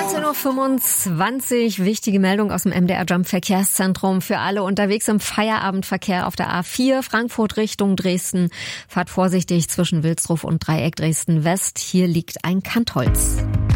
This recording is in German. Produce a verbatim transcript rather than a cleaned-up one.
achtzehn Uhr fünfundzwanzig, wichtige Meldung aus dem M D R Jump Verkehrszentrum für alle unterwegs im Feierabendverkehr auf der A vier Frankfurt Richtung Dresden. Fahrt vorsichtig zwischen Wilsdruf und Dreieck Dresden West. Hier liegt ein Kantholz.